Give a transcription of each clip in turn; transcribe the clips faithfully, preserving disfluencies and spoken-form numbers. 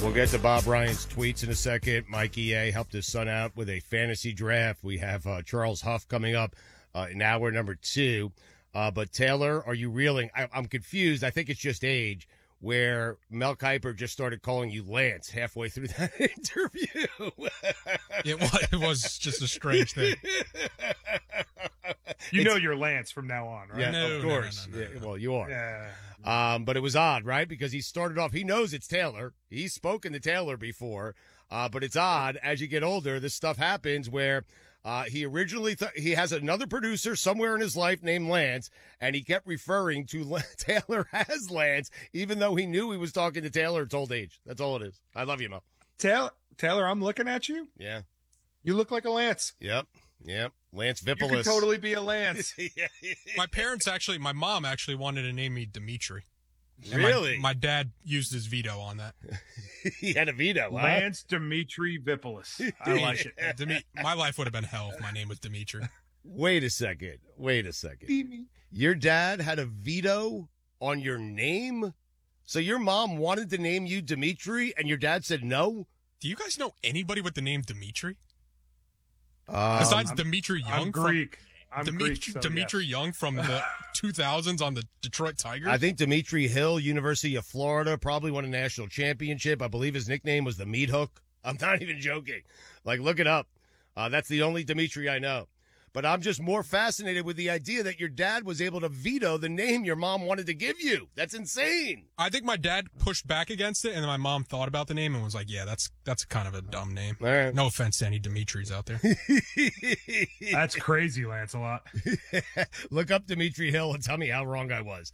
We'll get to Bob Ryan's tweets in a second. Mike E A helped his son out with a fantasy draft. We have uh, Charles Huff coming up uh, in hour number two. Uh, but, Taylor, are you reeling? I, I'm confused. I think it's just age, where Mel Kiper just started calling you Lance halfway through that interview. it, was, it was just a strange thing. You It's, know you're Lance from now on, right? Yeah, No, of no, no, course. no, no, no. Yeah, well, you are. Yeah. Um, but it was odd, right? Because he started off, he knows it's Taylor. He's spoken to Taylor before. Uh, but it's odd, as you get older, this stuff happens where uh, he originally, th- he has another producer somewhere in his life named Lance, and he kept referring to Taylor as Lance, even though he knew he was talking to Taylor. It's old age. That's all it is. I love you, Mo. Taylor, Taylor, I'm looking at you. Yeah. You look like a Lance. Yep. Yep. Lance You Vipolis. could totally be a Lance. My parents actually, my mom actually wanted to name me Dimitri. And Really? My, my dad used his veto on that. He had a veto. Huh? Lance Dimitri Vipolis. I like it. Uh, Demi- my life would have been hell if my name was Dimitri. Wait a second. Wait a second. Your dad had a veto on your name? So your mom wanted to name you Dimitri, and your dad said no? Do you guys know anybody with the name Dimitri? Um, Besides I'm- Dimitri Young? I'm Greek. I'm Dimitri, Greek. So Dimitri yes. Young from the two thousands on the Detroit Tigers? I think Dimitri Hill, University of Florida, probably won a national championship. I believe his nickname was the Meat Hook. I'm not even joking. Like, look it up. Uh, that's the only Dimitri I know. But I'm just more fascinated with the idea that your dad was able to veto the name your mom wanted to give you. That's insane. I think my dad pushed back against it, and then my mom thought about the name and was like, yeah, that's that's kind of a dumb name. All right. No offense to any Dimitris out there. That's crazy, Lancelot. Look up Dimitri Hill and tell me how wrong I was.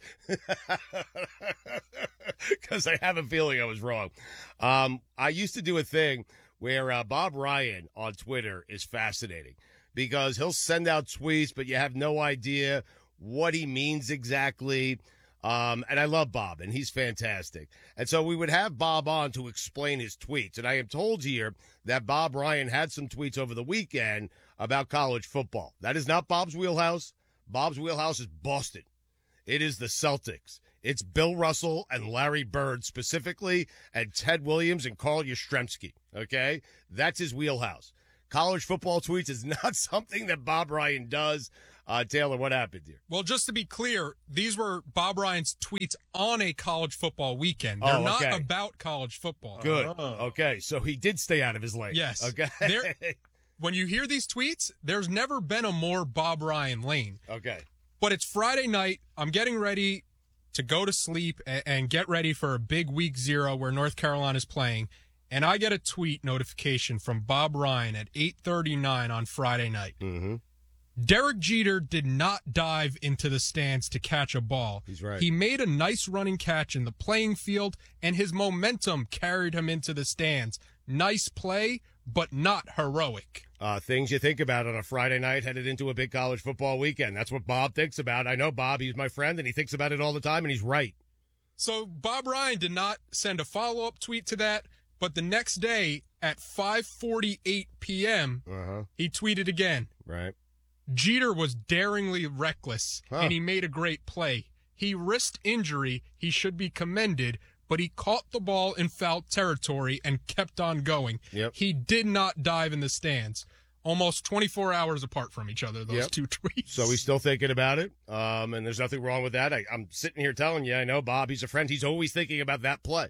Because I have a feeling I was wrong. Um, I used to do a thing where uh, Bob Ryan on Twitter is fascinating because he'll send out tweets, but you have no idea what he means exactly. Um, and I love Bob, and he's fantastic. And so we would have Bob on to explain his tweets. And I am told here that Bob Ryan had some tweets over the weekend about college football. That is not Bob's wheelhouse. Bob's wheelhouse is Boston. It is the Celtics. It's Bill Russell and Larry Bird specifically, and Ted Williams and Carl Yastrzemski, okay? That's his wheelhouse. College football tweets is not something that Bob Ryan does. Uh, Taylor, what happened here? Well, just to be clear, these were Bob Ryan's tweets on a college football weekend. They're Oh, okay. not about college football. Good. Oh. Okay, so he did stay out of his lane. Yes. Okay. There- When you hear these tweets, there's never been a more Bob Ryan lane. okay. But it's Friday night. I'm getting ready to go to sleep and, and get ready for a big week zero where North Carolina's playing. And I get a tweet notification from Bob Ryan at eight thirty-nine on Friday night. Mm-hmm. Derek Jeter did not dive into the stands to catch a ball. He's right. He made a nice running catch in the playing field, and his momentum carried him into the stands. Nice play, but not heroic. Uh, things you think about on a Friday night headed into a big college football weekend. That's what Bob thinks about. I know Bob. He's my friend, and he thinks about it all the time, and he's right. So Bob Ryan did not send a follow-up tweet to that, but the next day at five forty-eight p.m., Uh-huh. he tweeted again. Right. Jeter was daringly reckless, Huh. and he made a great play. He risked injury. He should be commended, but he caught the ball in foul territory and kept on going. Yep. He did not dive in the stands. Almost twenty-four hours apart from each other, those Yep. two tweets. So he's still thinking about it, um, and there's nothing wrong with that. I, I'm sitting here telling you, I know Bob. He's a friend. He's always thinking about that play.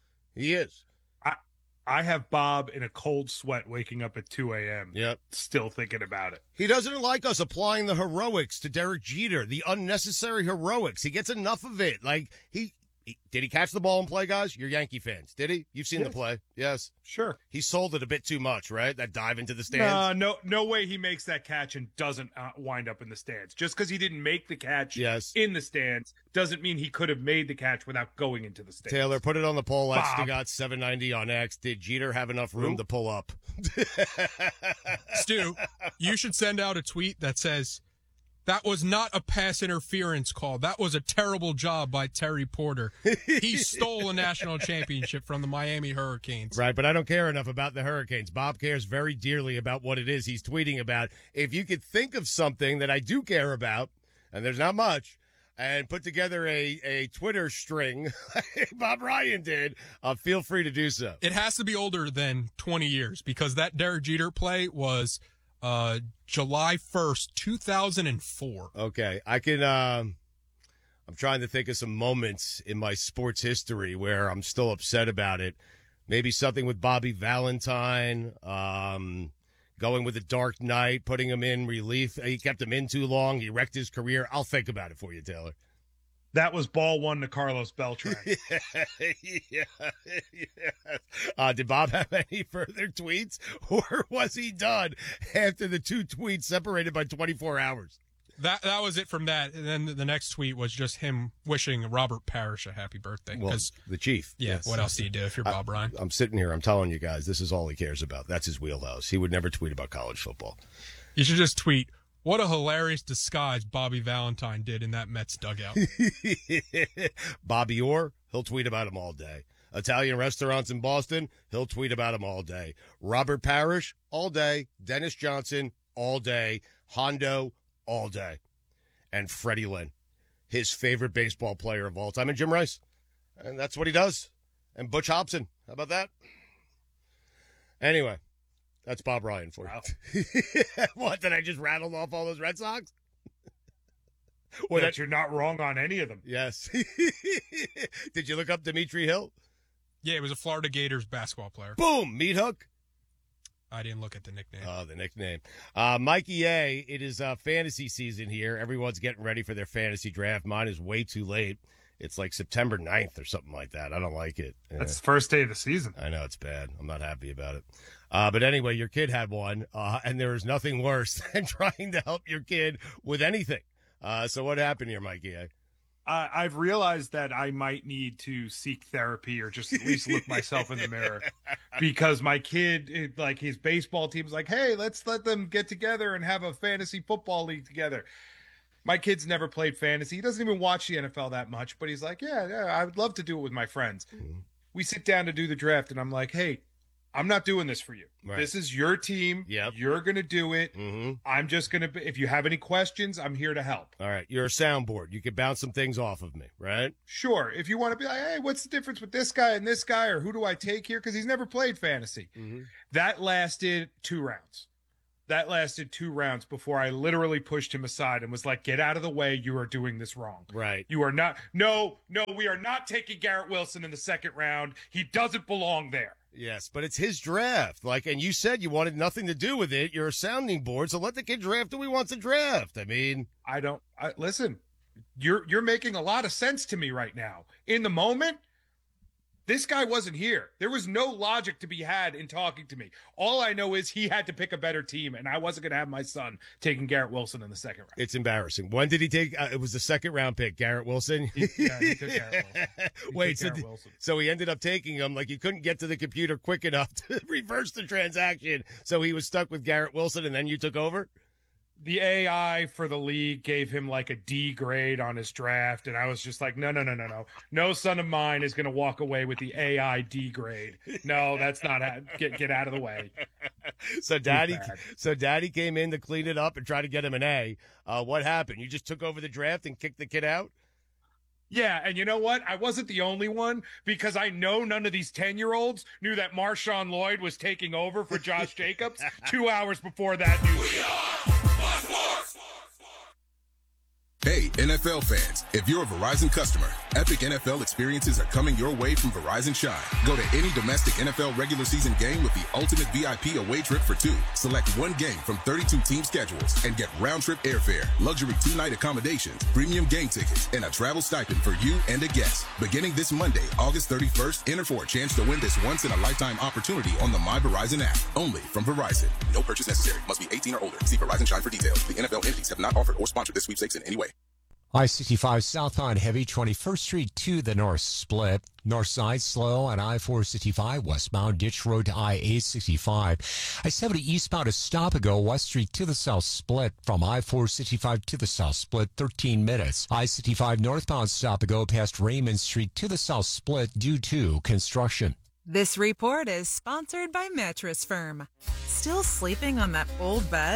He is. I have Bob in a cold sweat waking up at two a.m. Yep. Still thinking about it. He doesn't like us applying the heroics to Derek Jeter, the unnecessary heroics. He gets enough of it. Like, he, he did he catch the ball and play, guys? You're Yankee fans. Did he? You've seen Yes. the play. Yes. Sure. He sold it a bit too much, right? That dive into the stands. Uh, no, no way he makes that catch and doesn't uh, wind up in the stands. Just because he didn't make the catch Yes. in the stands doesn't mean he could have made the catch without going into the stands. Taylor, put it on the poll. That's Bob. got seven ninety on X. Did Jeter have enough room Who? to pull up? Stu, you should send out a tweet that says, that was not a pass interference call. That was a terrible job by Terry Porter. He stole a national championship from the Miami Hurricanes. Right, but I don't care enough about the Hurricanes. Bob cares very dearly about what it is he's tweeting about. If you could think of something that I do care about, and there's not much, and put together a, a Twitter string, Bob Ryan did, uh, feel free to do so. It has to be older than twenty years because that Derek Jeter play was uh, July first, two thousand four. Okay. I can, um, I'm trying to think of some moments in my sports history where I'm still upset about it. Maybe something with Bobby Valentine, um, going with the Dark Knight, putting him in relief. He kept him in too long. He wrecked his career. I'll think about it for you, Taylor. That was ball one to Carlos Beltran. yeah, yeah, yeah. Uh, did Bob have any further tweets, or was he done after the two tweets separated by twenty-four hours? That that was it from that. And then the next tweet was just him wishing Robert Parrish a happy birthday. Well, the chief. Yeah, yes. What else do you do if you're Bob I, Ryan? I'm sitting here. I'm telling you guys, this is all he cares about. That's his wheelhouse. He would never tweet about college football. You should just tweet, what a hilarious disguise Bobby Valentine did in that Mets dugout. Bobby Orr, he'll tweet about him all day. Italian restaurants in Boston, he'll tweet about him all day. Robert Parrish, all day. Dennis Johnson, all day. Hondo, all day. And Freddie Lynn, his favorite baseball player of all time, and Jim Rice. And that's what he does. And Butch Hobson. How about that? Anyway, that's Bob Ryan for you. Wow. What, did I just rattle off all those Red Sox? Well, that you're not wrong on any of them. Yes. Did you look up Dimitri Hill? Yeah, he was a Florida Gators basketball player. Boom, meat hook. I didn't look at the nickname. Oh, the nickname. Uh, Mikey A, it is uh, fantasy season here. Everyone's getting ready for their fantasy draft. Mine is way too late. It's like September ninth or something like that. I don't like it. That's the first day of the season. I know, it's bad. I'm not happy about it. Uh, but anyway, your kid had one, uh, and there is nothing worse than trying to help your kid with anything. Uh, so what happened here, Mikey A? Uh, I've realized that I might need to seek therapy or just at least look myself in the mirror because my kid, it, like his baseball team's like, hey, let's let them get together and have a fantasy football league together. My kid's never played fantasy. He doesn't even watch the N F L that much, but he's like, yeah, yeah, I would love to do it with my friends. Mm-hmm. We sit down to do the draft and I'm like, hey, I'm not doing this for you. Right. This is your team. Yep. You're going to do it. Mm-hmm. I'm just going to, if you have any questions, I'm here to help. All right. You're a soundboard. You can bounce some things off of me, right? Sure. If you want to be like, hey, what's the difference with this guy and this guy, or who do I take here? Because he's never played fantasy. Mm-hmm. That lasted two rounds. That lasted two rounds before I literally pushed him aside and was like, get out of the way. You are doing this wrong. Right. You are not. No, no, we are not taking Garrett Wilson in the second round. He doesn't belong there. Yes, but it's his draft. Like, and you said you wanted nothing to do with it. You're a sounding board, so let the kid draft who he wants to draft. I mean, I don't I, listen. You're you're making a lot of sense to me right now. In the moment, this guy wasn't here. There was no logic to be had in talking to me. All I know is he had to pick a better team, and I wasn't going to have my son taking Garrett Wilson in the second round. It's embarrassing. When did he take? Uh, it was the second round pick, Garrett Wilson. He, yeah, he took Garrett Wilson. He Wait, took so, Garrett Wilson. so he ended up taking him. Like, you couldn't get to the computer quick enough to reverse the transaction, so he was stuck with Garrett Wilson, and then you took over? The A I for the league gave him like a D grade on his draft, and I was just like, no, no, no, no, no. No son of mine is going to walk away with the A I D grade. No, that's not ha- get get out of the way. So daddy, so daddy came in to clean it up and try to get him an A. Uh, what happened? You just took over the draft and kicked the kid out? Yeah, and you know what? I wasn't the only one because I know none of these ten-year-olds knew that Marshawn Lloyd was taking over for Josh Jacobs two hours before that news. Hey, N F L fans, if you're a Verizon customer, epic N F L experiences are coming your way from Verizon Shine. Go to any domestic N F L regular season game with the ultimate V I P away trip for two. Select one game from thirty-two team schedules and get round-trip airfare, luxury two-night accommodations, premium game tickets, and a travel stipend for you and a guest. Beginning this Monday, August thirty-first, enter for a chance to win this once-in-a-lifetime opportunity on the My Verizon app. Only from Verizon. No purchase necessary. Must be eighteen or older. See Verizon Shine for details. The N F L entities have not offered or sponsored this sweepstakes in any way. I sixty-five southbound heavy, twenty-first Street to the north split. North side slow on I four sixty-five westbound, Ditch Road to I eight sixty-five. I seventy eastbound to Stop and Go, West Street to the south split. From I four sixty-five to the south split, thirteen minutes. I sixty-five northbound Stop and Go past Raymond Street to the south split due to construction. This report is sponsored by Mattress Firm. Still sleeping on that old bed?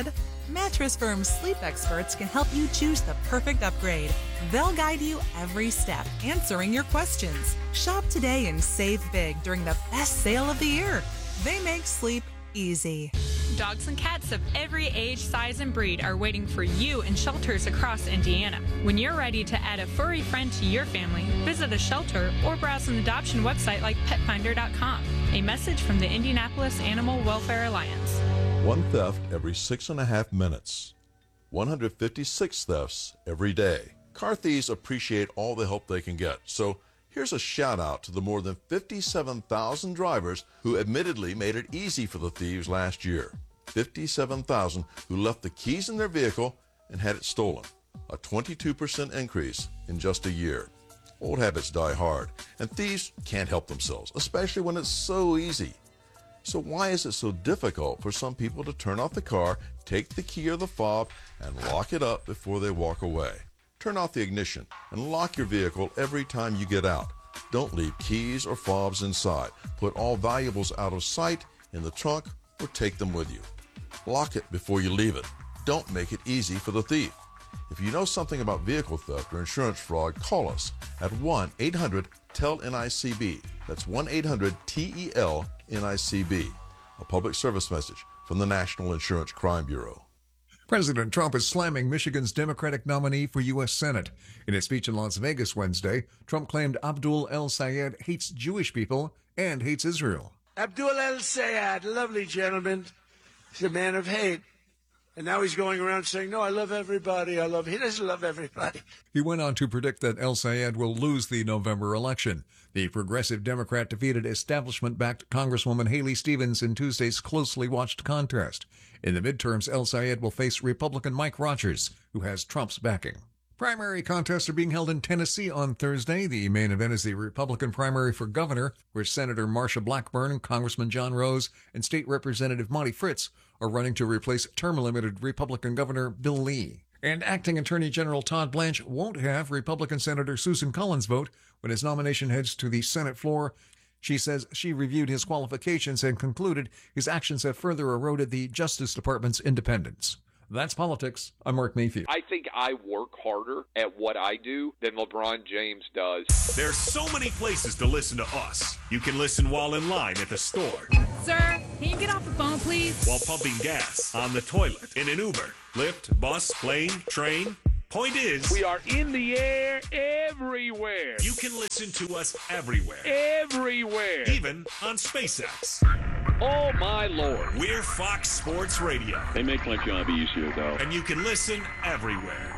Mattress Firm's sleep experts can help you choose the perfect upgrade. They'll guide you every step, answering your questions. Shop today and save big during the best sale of the year. They make sleep easy. Dogs and cats of every age, size, and breed are waiting for you in shelters across Indiana. When you're ready to add a furry friend to your family, visit a shelter or browse an adoption website like pet finder dot com. A message from the Indianapolis Animal Welfare Alliance. One theft every six and a half minutes. one hundred fifty-six thefts every day. Car thieves appreciate all the help they can get. So here's a shout out to the more than fifty-seven thousand drivers who admittedly made it easy for the thieves last year. fifty-seven thousand who left the keys in their vehicle and had it stolen. A twenty-two percent increase in just a year. Old habits die hard, and thieves can't help themselves, especially when it's so easy. So why is it so difficult for some people to turn off the car, take the key or the fob, and lock it up before they walk away? Turn off the ignition and lock your vehicle every time you get out. Don't leave keys or fobs inside. Put all valuables out of sight in the trunk or take them with you. Lock it before you leave it. Don't make it easy for the thief. If you know something about vehicle theft or insurance fraud, call us at one eight hundred T E L N I C B. That's one eight hundred T E L N I C B. A public service message from the National Insurance Crime Bureau. President Trump is slamming Michigan's Democratic nominee for U S Senate. In a speech in Las Vegas Wednesday, Trump claimed Abdul El-Sayed hates Jewish people and hates Israel. Abdul El-Sayed, lovely gentleman. He's a man of hate. And now he's going around saying, no, I love everybody. I love, he doesn't love everybody. He went on to predict that El-Sayed will lose the November election. The progressive Democrat defeated establishment-backed Congresswoman Haley Stevens in Tuesday's closely watched contest. In the midterms, El-Sayed will face Republican Mike Rogers, who has Trump's backing. Primary contests are being held in Tennessee on Thursday. The main event is the Republican primary for governor, where Senator Marsha Blackburn, Congressman John Rose, and State Representative Monty Fritz are running to replace term-limited Republican Governor Bill Lee. And acting Attorney General Todd Blanche won't have Republican Senator Susan Collins vote when his nomination heads to the Senate floor. She says she reviewed his qualifications and concluded his actions have further eroded the Justice Department's independence. That's politics. I'm Mark Mayfield. I think I work harder at what I do than LeBron James does. There's so many places to listen to us. You can listen while in line at the store. Sir, can you get off the phone, please? While pumping gas, on the toilet, in an Uber, Lyft, bus, plane, train. Point is, we are in the air everywhere. You can listen to us everywhere. Everywhere. Even on SpaceX. Oh, my Lord. We're Fox Sports Radio. They make my job easier, though. And you can listen everywhere.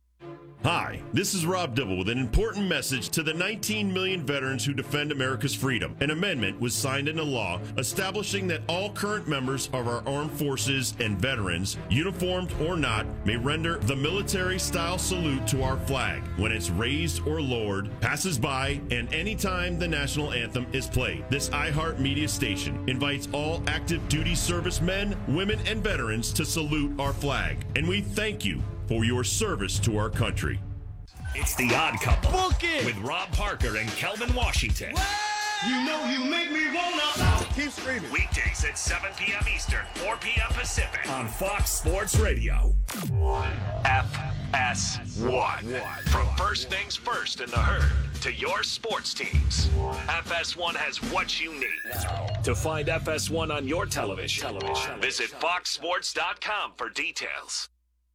Hi, this is Rob Dibble with an important message to the nineteen million veterans who defend America's freedom. An amendment was signed into law establishing that all current members of our armed forces and veterans, uniformed or not, may render the military-style salute to our flag when it's raised or lowered, passes by, and anytime the national anthem is played. This iHeartMedia station invites all active duty servicemen, women, and veterans to salute our flag. And we thank you for your service to our country. It's The Odd Couple. Book it! With Rob Parker and Kelvin Washington. You know you make me wanna... Keep screaming. Weekdays at seven p.m. Eastern, four p.m. Pacific. On Fox Sports Radio. F S one. From first things first in the herd to your sports teams. F S one has what you need. To find F S one on your television, television. visit fox sports dot com for details.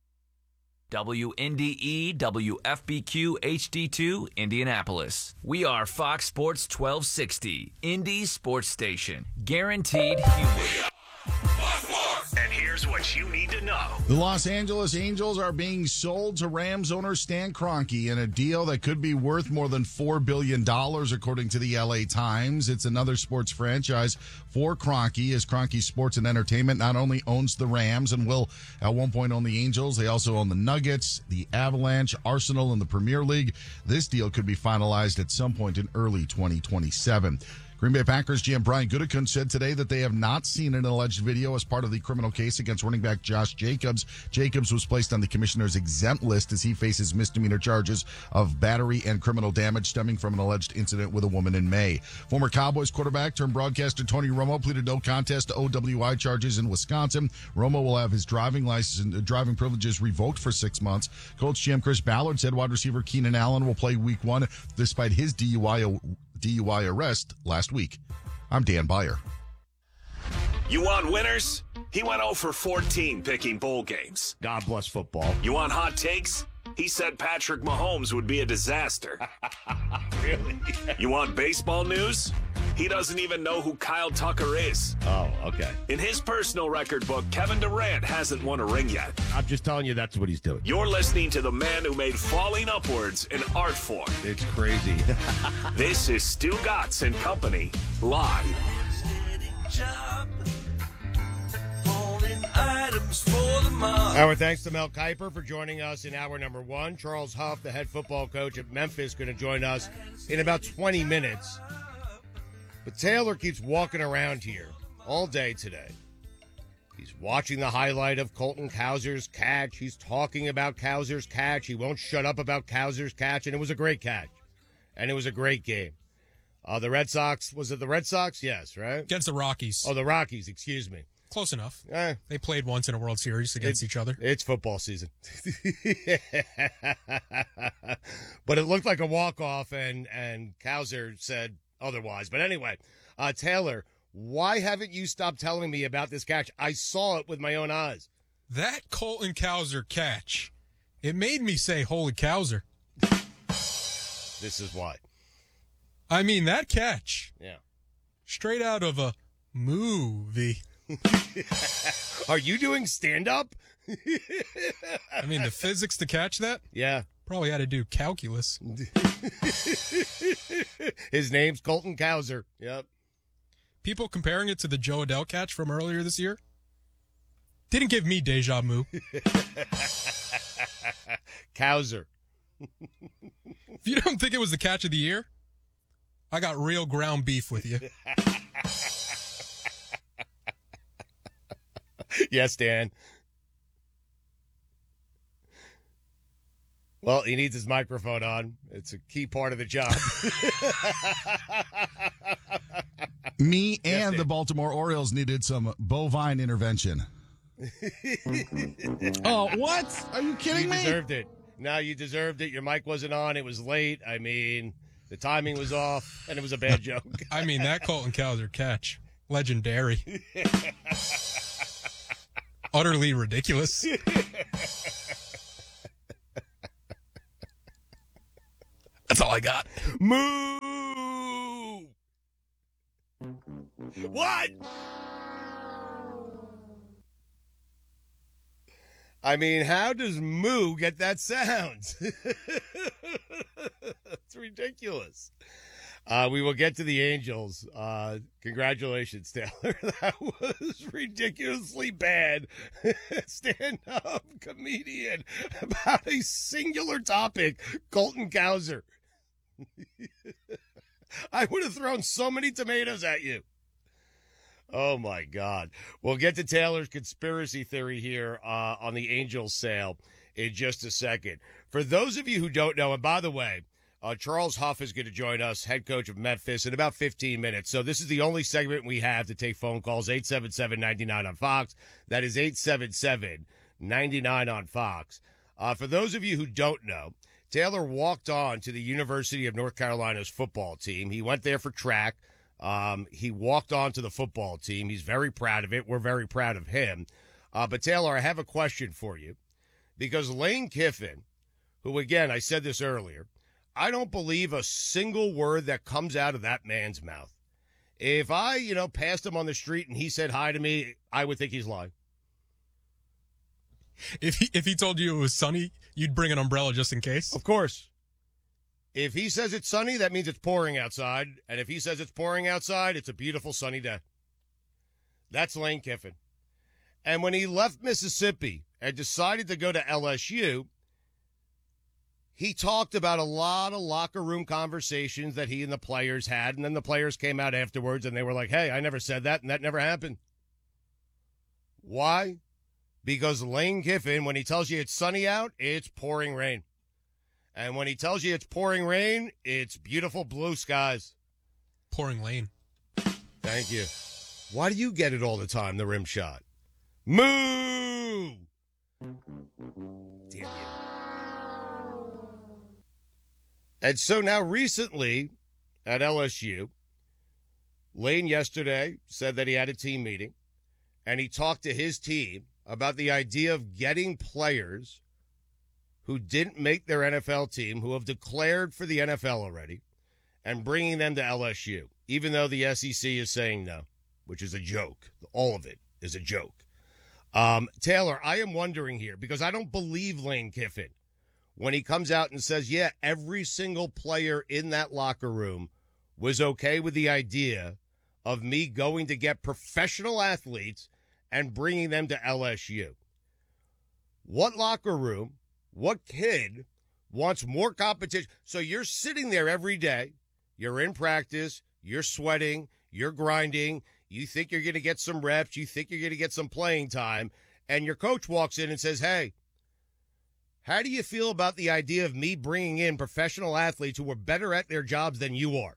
W N D E W F B Q H D two, Indianapolis. We are Fox Sports twelve sixty, Indy's sports station. Guaranteed humor. And here's what you need to know. The Los Angeles Angels are being sold to Rams owner Stan Kroenke in a deal that could be worth more than four billion dollars, according to the L A Times. It's another sports franchise for Kroenke, as Kroenke Sports and Entertainment not only owns the Rams and will at one point own the Angels, they also own the Nuggets, the Avalanche, Arsenal, and the Premier League. This deal could be finalized at some point in early twenty twenty-seven. Green Bay Packers G M Brian Gutekunst said today that they have not seen an alleged video as part of the criminal case against running back Josh Jacobs. Jacobs was placed on the commissioner's exempt list as he faces misdemeanor charges of battery and criminal damage stemming from an alleged incident with a woman in May. Former Cowboys quarterback turned broadcaster Tony Romo pleaded no contest to O W I charges in Wisconsin. Romo will have his driving license and driving privileges revoked for six months. Colts G M Chris Ballard said wide receiver Keenan Allen will play week one despite his D U I, D U I arrest last week. I'm Dan Byer. You want winners? He went oh for fourteen picking bowl games. God bless football. You want hot takes? He said Patrick Mahomes would be a disaster. Really? You want baseball news? He doesn't even know who Kyle Tucker is. Oh, okay. In his personal record book, Kevin Durant hasn't won a ring yet. I'm just telling you that's what he's doing. You're listening to the man who made falling upwards an art form. It's crazy. This is Stu Gatz and Company, live. Our thanks to Mel Kiper for joining us in hour number one. Charles Huff, the head football coach at Memphis, going to join us in about twenty minutes. But Taylor keeps walking around here all day today. He's watching the highlight of Colton Cowser's catch. He's talking about Cowser's catch. He won't shut up about Cowser's catch, and it was a great catch. And it was a great game. Uh, the Red Sox, was it the Red Sox? Yes, right? Against the Rockies. Oh, the Rockies, excuse me. Close enough. Eh, they played once in a World Series against it, each other. It's football season. But it looked like a walk-off, and, and Cowser said otherwise. But anyway, uh, Taylor, why haven't you stopped telling me about this catch? I saw it with my own eyes. That Colton Cowser catch, it made me say, holy Cowser. This is why. I mean, that catch. Yeah. Straight out of a movie. Are you doing stand-up? I mean, the physics to catch that? Yeah. Probably had to do calculus. His name's Colton Cowser. Yep. People comparing it to the Joe Adele catch from earlier this year didn't give me deja vu. Cowser. If you don't think it was the catch of the year, I got real ground beef with you. Yes, Dan. Well, he needs his microphone on. It's a key part of the job. Me Yes, and Dan. the Baltimore Orioles needed some bovine intervention. Oh, what? Are you kidding you me? You deserved it. No, you deserved it. Your mic wasn't on. It was late. I mean, the timing was off, and it was a bad joke. I mean, that Colton Cowser catch, legendary. Utterly ridiculous. That's all I got. Moo! What? I mean, how does moo get that sound? It's ridiculous. Uh, we will get to the Angels. Uh, congratulations, Taylor. That was ridiculously bad. Stand-up comedian about a singular topic, Colton Cowser. I would have thrown so many tomatoes at you. Oh, my God. We'll get to Taylor's conspiracy theory here uh, on the Angels sale in just a second. For those of you who don't know, and by the way, uh, Charles Huff is going to join us, head coach of Memphis, in about fifteen minutes. So this is the only segment we have to take phone calls, eight seven seven, nine nine on Fox. That is eight seven seven, nine nine on Fox. Uh, for those of you who don't know, Taylor walked on to the University of North Carolina's football team. He went there for track. Um, he walked on to the football team. He's very proud of it. We're very proud of him. Uh, but, Taylor, I have a question for you. Because Lane Kiffin, who, again, I said this earlier, I don't believe a single word that comes out of that man's mouth. If I, you know, passed him on the street and he said hi to me, I would think he's lying. If he, if he told you it was sunny, you'd bring an umbrella just in case? Of course. If he says it's sunny, that means it's pouring outside. And if he says it's pouring outside, it's a beautiful sunny day. That's Lane Kiffin. And when he left Mississippi and decided to go to L S U, he talked about a lot of locker room conversations that he and the players had, and then the players came out afterwards and they were like, hey, I never said that, and that never happened. Why? Because Lane Kiffin, when he tells you it's sunny out, it's pouring rain. And when he tells you it's pouring rain, it's beautiful blue skies. Pouring Lane. Thank you. Why do you get it all the time, the rim shot? Moo! Damn you. And so now recently at L S U, Lane yesterday said that he had a team meeting, and he talked to his team about the idea of getting players who didn't make their N F L team, who have declared for the N F L already, and bringing them to L S U, even though the S E C is saying no, which is a joke. All of it is a joke. Um, Taylor, I am wondering here, because I don't believe Lane Kiffin when he comes out and says, yeah, every single player in that locker room was okay with the idea of me going to get professional athletes and bringing them to L S U. What locker room, what kid wants more competition? So you're sitting there every day, you're in practice, you're sweating, you're grinding, you think you're going to get some reps, you think you're going to get some playing time, and your coach walks in and says, hey, how do you feel about the idea of me bringing in professional athletes who are better at their jobs than you are?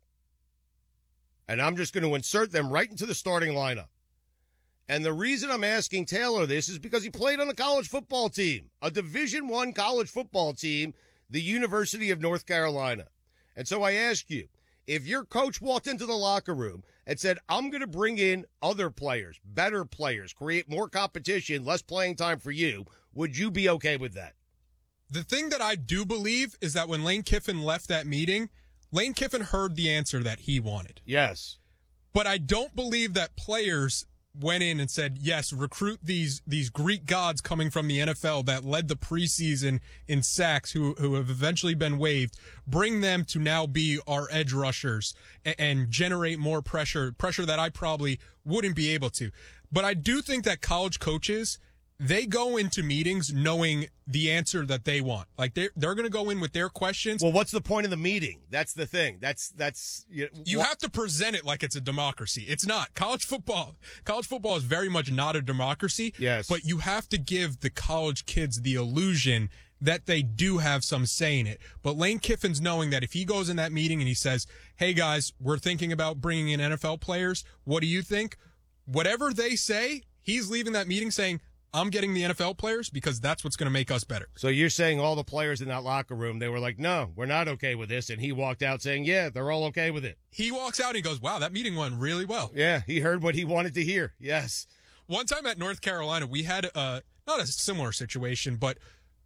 And I'm just going to insert them right into the starting lineup. And the reason I'm asking Taylor this is because he played on a college football team, a Division I college football team, the University of North Carolina. And so I ask you, if your coach walked into the locker room and said, I'm going to bring in other players, better players, create more competition, less playing time for you, would you be okay with that? The thing that I do believe is that when Lane Kiffin left that meeting, Lane Kiffin heard the answer that he wanted. Yes. But I don't believe that players went in and said, yes, recruit these these Greek gods coming from the N F L that led the preseason in sacks who, who have eventually been waived. Bring them to now be our edge rushers and, and generate more pressure, pressure that I probably wouldn't be able to. But I do think that college coaches, they go into meetings knowing the answer that they want. Like they're, they're going to go in with their questions. Well, what's the point of the meeting? That's the thing. That's, that's, you, know, you have to present it like it's a democracy. It's not. College football, college football is very much not a democracy. Yes. But you have to give the college kids the illusion that they do have some say in it. But Lane Kiffin's knowing that if he goes in that meeting and he says, hey guys, we're thinking about bringing in N F L players. What do you think? Whatever they say, he's leaving that meeting saying, I'm getting the N F L players because that's what's going to make us better. So you're saying all the players in that locker room, they were like, no, we're not okay with this. And he walked out saying, yeah, they're all okay with it. He walks out and he goes, wow, that meeting went really well. Yeah, he heard what he wanted to hear. Yes. One time at North Carolina, we had uh, not a similar situation, but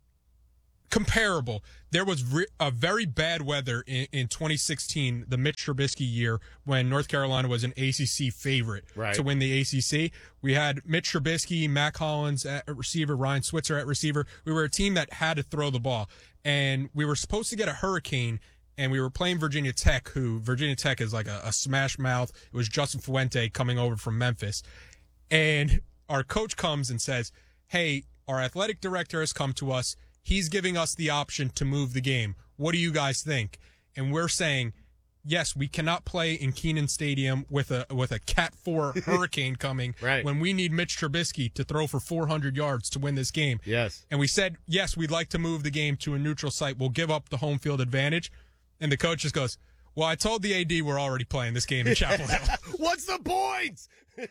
comparable. There was re- a very bad weather in, in twenty sixteen, the Mitch Trubisky year, when North Carolina was an A C C favorite right. to win the A C C. We had Mitch Trubisky, Mac Hollins at receiver, Ryan Switzer at receiver. We were a team that had to throw the ball, and we were supposed to get a hurricane, and we were playing Virginia Tech, who Virginia Tech is like a, a smash mouth. It was Justin Fuente coming over from Memphis, and our coach comes and says, hey, our athletic director has come to us. He's giving us the option to move the game. What do you guys think? And we're saying, yes, we cannot play in Kenan Stadium with a with a Cat four hurricane coming right. when we need Mitch Trubisky to throw for four hundred yards to win this game. Yes. And we said, yes, we'd like to move the game to a neutral site. We'll give up the home field advantage. And the coach just goes, well, I told the A D we're already playing this game in Chapel Hill. What's the point?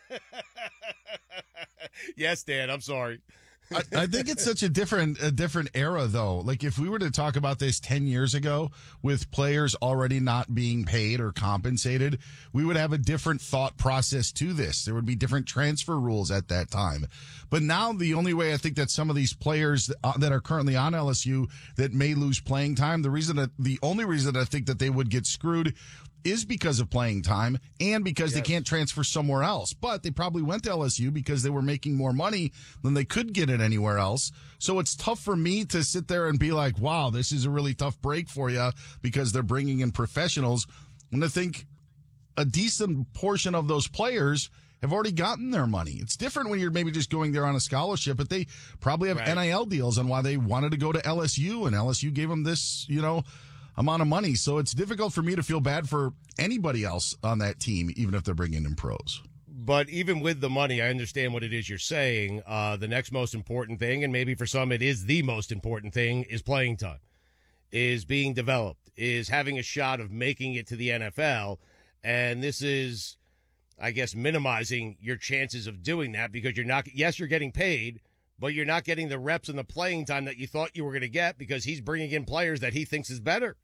Yes, Dan, I'm sorry. I, I think it's such a different a different era, though. Like, if we were to talk about this ten years ago with players already not being paid or compensated, we would have a different thought process to this. There would be different transfer rules at that time. But now the only way I think that some of these players that are currently on L S U that may lose playing time, the reason that the only reason I think that they would get screwed is because of playing time and because yes. they can't transfer somewhere else. But they probably went to L S U because they were making more money than they could get it anywhere else. So it's tough for me to sit there and be like, wow, this is a really tough break for you because they're bringing in professionals. And I think a decent portion of those players have already gotten their money. It's different when you're maybe just going there on a scholarship, but they probably have Right. N I L deals on why they wanted to go to L S U, and L S U gave them this, you know, amount of money. So it's difficult for me to feel bad for anybody else on that team, even if they're bringing in pros. But even with the money, I understand what it is you're saying. Uh, the next most important thing, and maybe for some it is the most important thing, is playing time, is being developed, is having a shot of making it to the N F L. And this is, I guess, minimizing your chances of doing that because you're not, yes, you're getting paid, but you're not getting the reps and the playing time that you thought you were going to get because he's bringing in players that he thinks is better.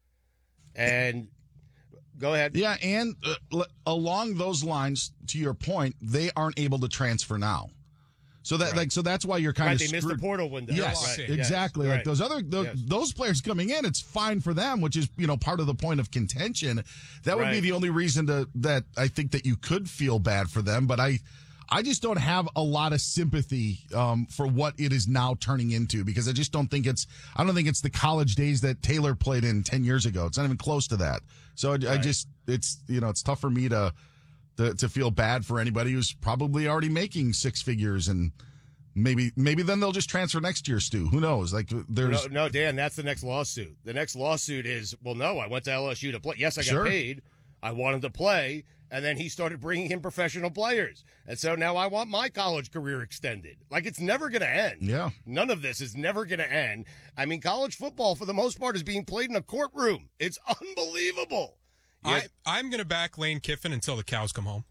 And go ahead. Yeah, and uh, l- along those lines, to your point, they aren't able to transfer now. So that Right. like so that's why you're kind Right, of they screwed. missed the portal window. Yes, Right. exactly. Yes. Like Right. those other those, Yes. those players coming in, it's fine for them, which is you know part of the point of contention. That would be Right. the only reason to that I think that you could feel bad for them, but I. I just don't have a lot of sympathy um, for what it is now turning into because I just don't think it's I don't think it's the college days that Taylor played in ten years ago. It's not even close to that. So I, I just it's you know it's tough for me to, to to feel bad for anybody who's probably already making six figures and maybe maybe then they'll just transfer next year, Stu. Who knows? Like there's No, no, Dan, that's the next lawsuit. The next lawsuit is, well, no, I went to L S U to play. Yes, I got Sure. paid. I wanted to play. And then he started bringing in professional players. And so now I want my college career extended. Like, it's never going to end. Yeah. None of this is never going to end. I mean, college football, for the most part, is being played in a courtroom. It's unbelievable. I, I'm going to back Lane Kiffin until the cows come home.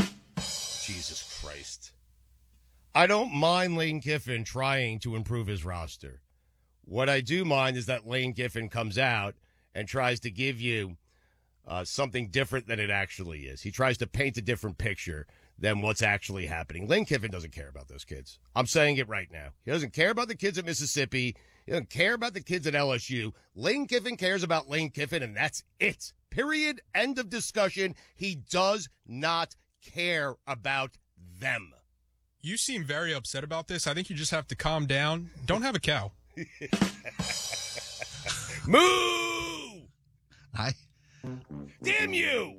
Jesus Christ. I don't mind Lane Kiffin trying to improve his roster. What I do mind is that Lane Kiffin comes out and tries to give you uh, something different than it actually is. He tries to paint a different picture than what's actually happening. Lane Kiffin doesn't care about those kids. I'm saying it right now. He doesn't care about the kids at Mississippi. He doesn't care about the kids at L S U. Lane Kiffin cares about Lane Kiffin, and that's it. Period. End of discussion. He does not care about them. You seem very upset about this. I think you just have to calm down. Don't have a cow. Moo! I Damn you!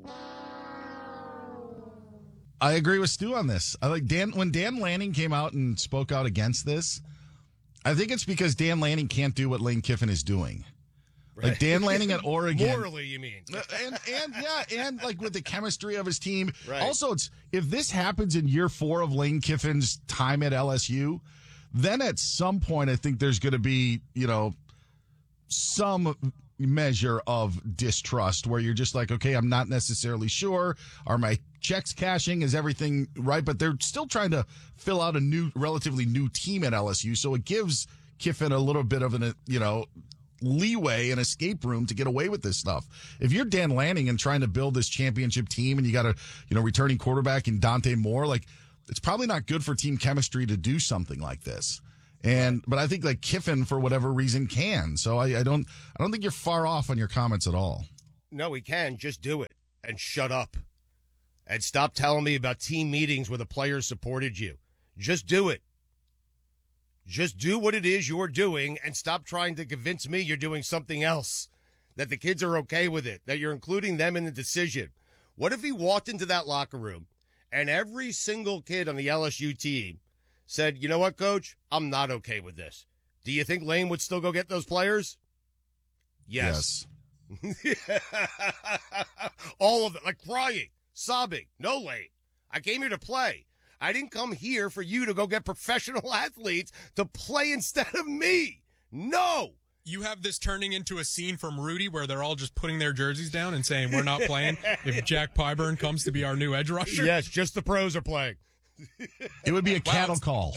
I agree with Stu on this. I like Dan when Dan Lanning came out and spoke out against this. I think it's because Dan Lanning can't do what Lane Kiffin is doing. Like Dan Lanning at Oregon. Morally, you mean? And and yeah, and like with the chemistry of his team. Right. Also, it's if this happens in year four of Lane Kiffin's time at L S U, then at some point I think there's going to be you know some measure of distrust where you're just like, okay, I'm not necessarily sure. Are my checks cashing? Is everything right? But they're still trying to fill out a new, relatively new team at L S U, so it gives Kiffin a little bit of an you know. leeway and escape room to get away with this stuff. If you're Dan Lanning and trying to build this championship team and you got a, you know, returning quarterback in Dante Moore, like it's probably not good for team chemistry to do something like this. And, but I think like Kiffin for whatever reason can. So I, I don't, I don't think you're far off on your comments at all. No, we can. Just do it and shut up and stop telling me about team meetings where the players supported you. Just do it. Just do what it is you're doing and stop trying to convince me you're doing something else, that the kids are okay with it, that you're including them in the decision. What if he walked into that locker room and every single kid on the L S U team said, you know what, Coach, I'm not okay with this. Do you think Lane would still go get those players? Yes. yes. All of it, like crying, sobbing. No, Lane. I came here to play. I didn't come here for you to go get professional athletes to play instead of me. No. You have this turning into a scene from Rudy where they're all just putting their jerseys down and saying, we're not playing if Jack Pyburn comes to be our new edge rusher. Yes, just the pros are playing. It would be a cattle call.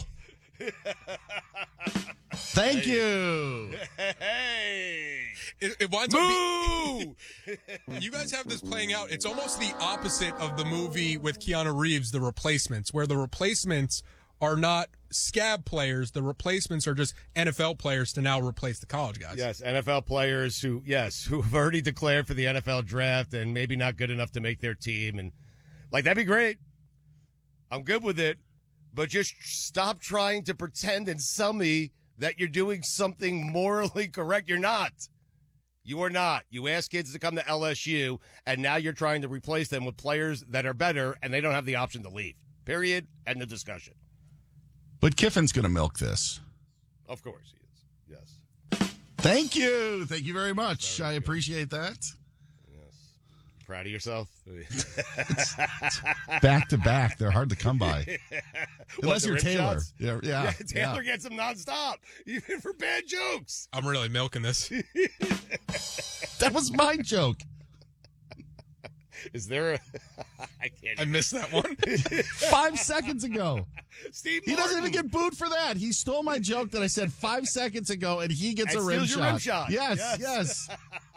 Thank you. Hey. It, it winds up being, you guys have this playing out. It's almost the opposite of the movie with Keanu Reeves, The Replacements, where the replacements are not scab players. The replacements are just N F L players to now replace the college guys. Yes, N F L players who, yes, who have already declared for the N F L draft and maybe not good enough to make their team. And, like, that'd be great. I'm good with it. But just stop trying to pretend and sell me that you're doing something morally correct. You're not. You are not. You ask kids to come to L S U, and now you're trying to replace them with players that are better, and they don't have the option to leave. Period. End of discussion. But Kiffin's going to milk this. Of course he is. Yes. Thank you. Thank you very much. Very I good. appreciate that. Proud of yourself? Back to back. They're hard to come by. Unless the you're rim Taylor. shots? Yeah, yeah, Yeah, Taylor yeah. gets them nonstop, even for bad jokes. I'm really milking this. That was my joke. Is there a... I can't... I missed that one. Five seconds ago. Steve He doesn't even Martin. get booed for that. He stole my joke that I said five seconds ago, and he gets And a rim steals shot. your rim shot. Yes, Yes. yes.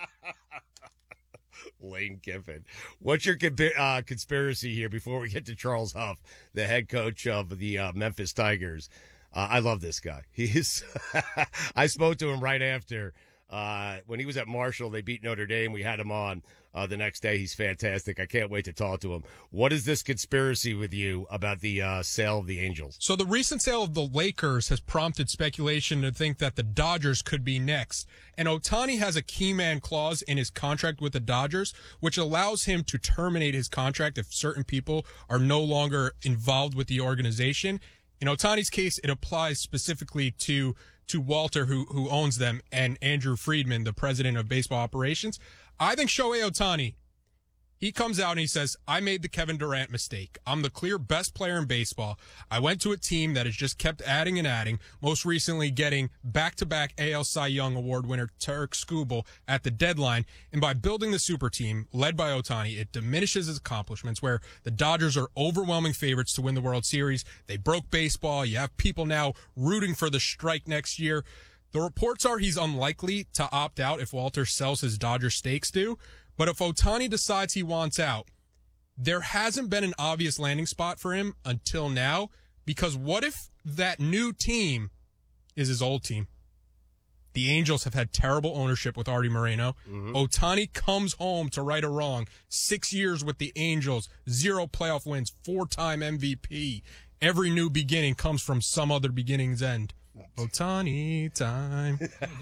Lane Kiffin. What's your compa- uh, conspiracy here before we get to Charles Huff, the head coach of the uh, Memphis Tigers? Uh, I love this guy. He's. I spoke to him right after uh, when he was at Marshall. They beat Notre Dame. We had him on uh, the next day. He's fantastic. I can't wait to talk to him. What is this conspiracy with you about the uh, sale of the Angels? So the recent sale of the Lakers has prompted speculation to think that the Dodgers could be next. And Ohtani has a key man clause in his contract with the Dodgers, which allows him to terminate his contract if certain people are no longer involved with the organization. In Ohtani's case, it applies specifically to to Walter, who who owns them, and Andrew Friedman, the president of baseball operations. I think Shohei Ohtani, he comes out and he says, I made the Kevin Durant mistake. I'm the clear best player in baseball. I went to a team that has just kept adding and adding, most recently getting back-to-back A L Cy Young Award winner Tarek Skubal at the deadline. And by building the super team led by Ohtani, it diminishes his accomplishments, where the Dodgers are overwhelming favorites to win the World Series. They broke baseball. You have people now rooting for the strike next year. The reports are he's unlikely to opt out if Walter sells his Dodger stakes due. But if Ohtani decides he wants out, there hasn't been an obvious landing spot for him until now, because what if that new team is his old team? The Angels have had terrible ownership with Artie Moreno. Mm-hmm. Ohtani comes home to right a wrong. Six years with the Angels, zero playoff wins, four-time M V P. Every new beginning comes from some other beginning's end. Ohtani time.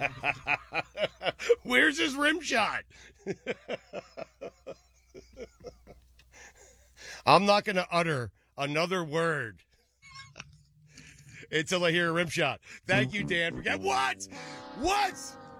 Where's his rim shot? I'm not going to utter another word until I hear a rim shot. Thank you, Dan. Forget what? What?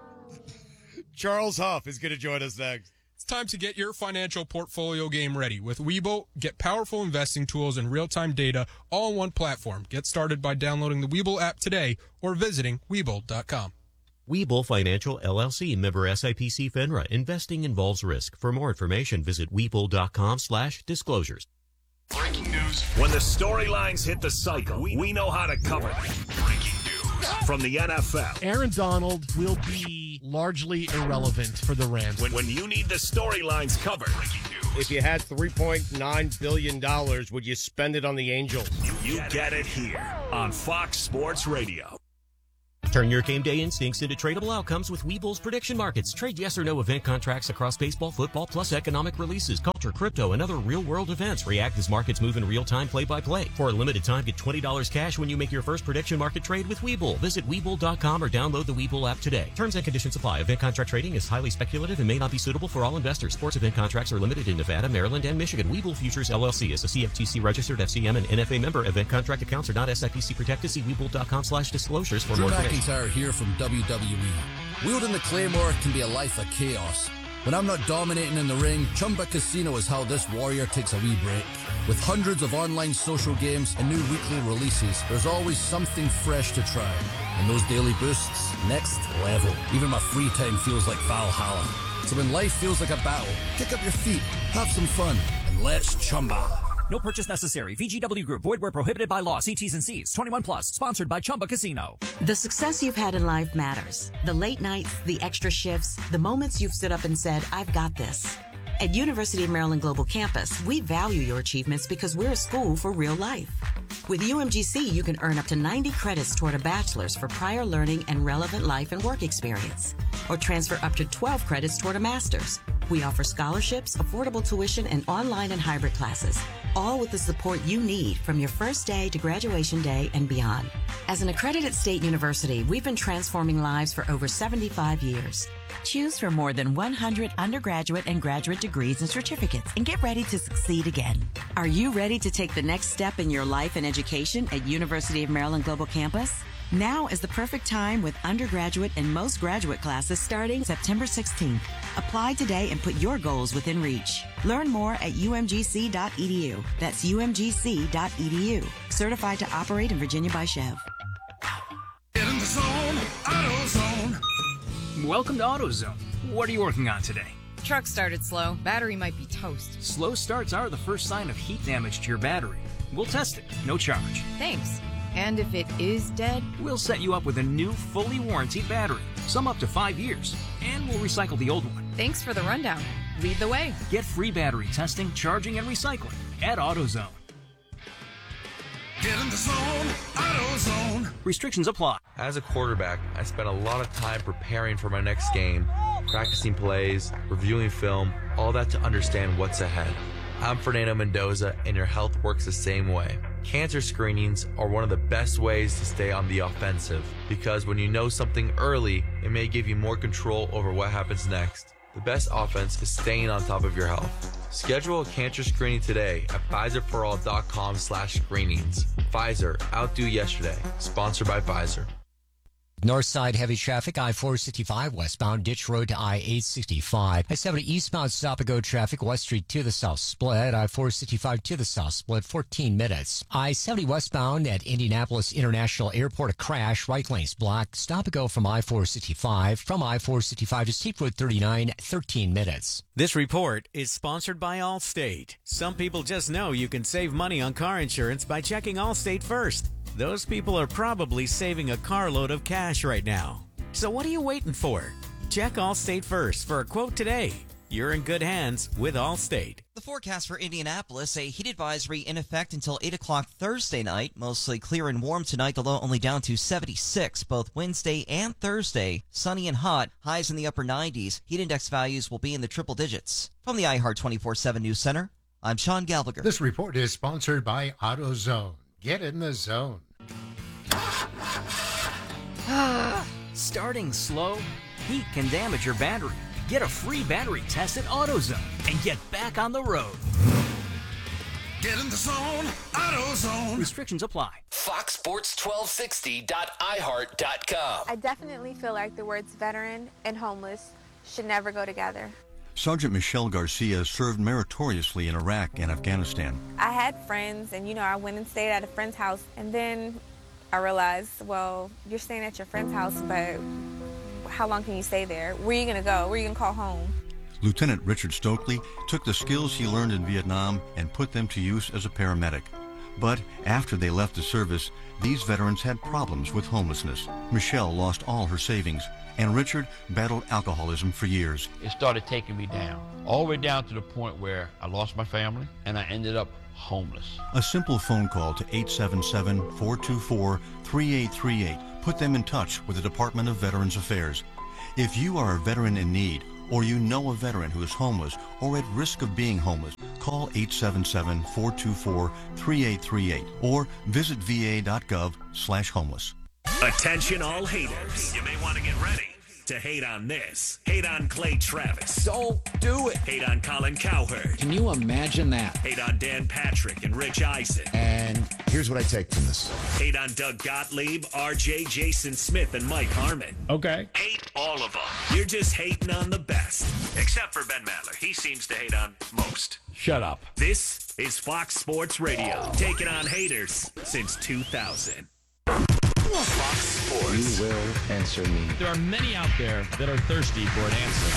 Charles Huff is going to join us next. It's time to get your financial portfolio game ready. With Webull, get powerful investing tools and real-time data all on one platform. Get started by downloading the Webull app today or visiting Webull dot com. Webull Financial, L L C, member S I P C FINRA. Investing involves risk. For more information, visit Webull dot com slash disclosures. Breaking news. When the storylines hit the cycle, we, we know how to cover them. Breaking news from the N F L. Aaron Donald will be largely irrelevant for the Rams. When, when you need the storylines covered. Breaking news. If you had three point nine billion dollars, would you spend it on the Angels? You, you get it here on Fox Sports Radio. Turn your game day instincts into tradable outcomes with Webull's prediction markets. Trade yes or no event contracts across baseball, football, plus economic releases, culture, crypto, and other real-world events. React as markets move in real time, play-by-play. For a limited time, get twenty dollars cash when you make your first prediction market trade with Webull. Visit Webull dot com or download the Webull app today. Terms and conditions apply. Event contract trading is highly speculative and may not be suitable for all investors. Sports event contracts are limited in Nevada, Maryland, and Michigan. Webull Futures, L L C is a C F T C registered F C M and N F A member. Event contract accounts are not S I P C protected. See Webull dot com slash disclosures for Drew more information. McIntyre here from W W E. Wielding the Claymore can be a life of chaos. When I'm not dominating in the ring, Chumba Casino is how this warrior takes a wee break. With hundreds of online social games and new weekly releases, there's always something fresh to try. And those daily boosts, next level. Even my free time feels like Valhalla. So when life feels like a battle, kick up your feet, have some fun, and let's Chumba. No purchase necessary. V G W Group. Void where prohibited by law. See T's and C's. twenty-one plus. Sponsored by Chumba Casino. The success you've had in life matters. The late nights, the extra shifts, the moments you've stood up and said, I've got this. At University of Maryland Global Campus, we value your achievements because we're a school for real life. With U M G C, you can earn up to ninety credits toward a bachelor's for prior learning and relevant life and work experience, or transfer up to twelve credits toward a master's. We offer scholarships, affordable tuition, and online and hybrid classes, all with the support you need from your first day to graduation day and beyond. As an accredited state university, we've been transforming lives for over seventy-five years. Choose from more than one hundred undergraduate and graduate degrees and certificates and get ready to succeed again. Are you ready to take the next step in your life and education at University of Maryland Global Campus? Now is the perfect time with undergraduate and most graduate classes starting September sixteenth. Apply today and put your goals within reach. Learn more at U M G C dot E D U. That's U M G C dot E D U. Certified to operate in Virginia by Chev. Get in the zone, AutoZone. Welcome to AutoZone. What are you working on today? Truck started slow. Battery might be toast. Slow starts are the first sign of heat damage to your battery. We'll test it, no charge. Thanks. And if it is dead? We'll set you up with a new, fully warranted battery, some up to five years, and we'll recycle the old one. Thanks for the rundown. Lead the way. Get free battery testing, charging, and recycling at AutoZone. Get in the zone, AutoZone. Restrictions apply. As a quarterback, I spent a lot of time preparing for my next game, practicing plays, reviewing film, all that to understand what's ahead. I'm Fernando Mendoza, and your health works the same way. Cancer screenings are one of the best ways to stay on the offensive, because when you know something early, it may give you more control over what happens next. The best offense is staying on top of your health. Schedule a cancer screening today at Pfizer for all dot com slash screenings. Pfizer, outdo yesterday. Sponsored by Pfizer. Northside heavy traffic, I four sixty-five westbound, Ditch Road to I eight sixty-five. I seventy eastbound stop and go traffic, West Street to the south split. I four sixty-five to the south split, fourteen minutes. I seventy westbound at Indianapolis International Airport, a crash, right lane's blocked. Stop and go from I four sixty-five. From I four sixty-five to State Road thirty-nine, thirteen minutes. This report is sponsored by Allstate. Some people just know you can save money on car insurance by checking Allstate first. Those people are probably saving a carload of cash right now. So what are you waiting for? Check Allstate first for a quote today. You're in good hands with Allstate. The forecast for Indianapolis, a heat advisory in effect until eight o'clock Thursday night. Mostly clear and warm tonight, the low only down to seventy-six, both Wednesday and Thursday. Sunny and hot, highs in the upper nineties. Heat index values will be in the triple digits. From the iHeart twenty-four seven News Center, I'm Sean Gallagher. This report is sponsored by AutoZone. Get in the zone. Starting slow? Heat can damage your battery. Get a free battery test at AutoZone and get back on the road. Get in the zone, AutoZone. Restrictions apply. Fox Sports twelve sixty dot i heart dot com. I definitely feel like the words veteran and homeless should never go together. Sergeant Michelle Garcia served meritoriously in Iraq and Afghanistan. I had friends, and, you know, I went and stayed at a friend's house, and then I realized, well, you're staying at your friend's house, but how long can you stay there? Where are you going to go? Where are you going to call home? Lieutenant Richard Stokely took the skills he learned in Vietnam and put them to use as a paramedic. But after they left the service, these veterans had problems with homelessness. Michelle lost all her savings, and Richard battled alcoholism for years. It started taking me down, all the way down to the point where I lost my family, and I ended up homeless. A simple phone call to eight seven seven, four two four, three eight three eight put them in touch with the Department of Veterans Affairs. If you are a veteran in need, or you know a veteran who is homeless or at risk of being homeless, call eight seven seven, four two four, three eight three eight or visit va.gov slash homeless. Attention all haters. You may want to get ready to hate on this. Hate on Clay Travis. Don't do it. Hate on Colin Cowherd. Can you imagine that? Hate on Dan Patrick and Rich Eisen. And here's what I take from this. Hate on Doug Gottlieb, R J, Jason Smith, and Mike Harmon. Okay. Hate all of them. You're just hating on the best. Except for Ben Maller. He seems to hate on most. Shut up. This is Fox Sports Radio. Taking on haters since two thousand. Fox Sports. You will answer me. There are many out there that are thirsty for an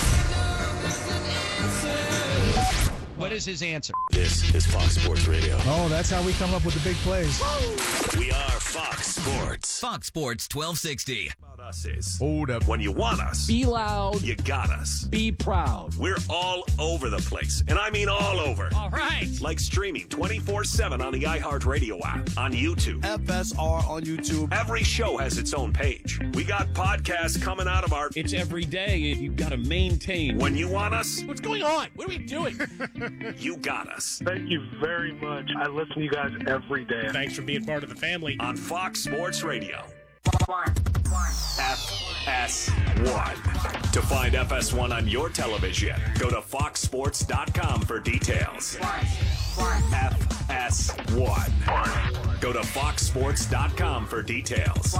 answer. What is his answer? This is Fox Sports Radio. Oh, that's how we come up with the big plays. We are Fox Sports. Fox Sports twelve sixty. About us is hold up. When you want us, Be loud. you got us. Be proud. We're all over the place, and I mean all over. All right. Like streaming twenty-four seven on the iHeartRadio app, on YouTube. F S R on YouTube. Every show has its own page. We got podcasts coming out of our... It's every day. You've got to maintain. When you want us, What's going on? What are we doing? you got us. Thank you very much. I listen to you guys every day. Thanks for being part of the family. On Fox Sports Radio. One, one. F F S one. To find F S one on your television, go to fox sports dot com for details. F S one. Go to fox sports dot com for details.